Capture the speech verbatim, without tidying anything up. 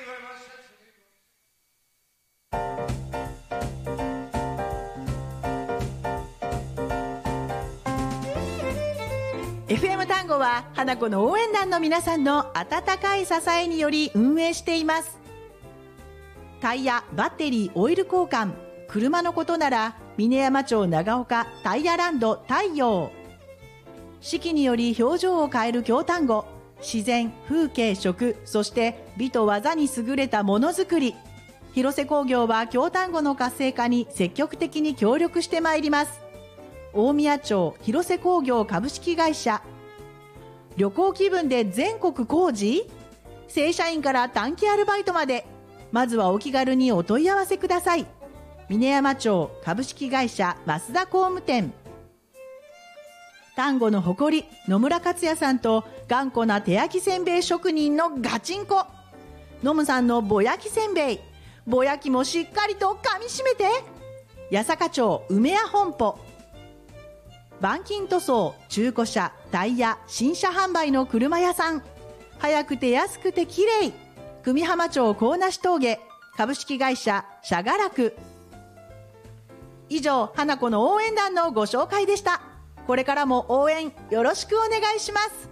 エフエム 単語は花子の応援団の皆さんの温かい支えにより運営しています。タイヤ、バッテリー、オイル交換、車のことなら峰山町長岡タイヤランド太陽。四季により表情を変える京単語、自然、風景、食、そして美と技に優れたものづくり。広瀬工業は京単語の活性化に積極的に協力してまいります。大宮町広瀬工業株式会社。旅行気分で全国工事？正社員から短期アルバイトまで、まずはお気軽にお問い合わせください。峰山町株式会社増田工務店。丹後の誇り野村克也さんと頑固な手焼きせんべい職人のガチンコノムさんのぼやきせんべい。ぼやきもしっかりと噛みしめて。八坂町梅屋本舗。板金塗装、中古車、タイヤ、新車販売の車屋さん。早くて安くて綺麗。久美浜町高梨峠株式会社シャガラク。以上、花子の応援団のご紹介でした。これからも応援よろしくお願いします。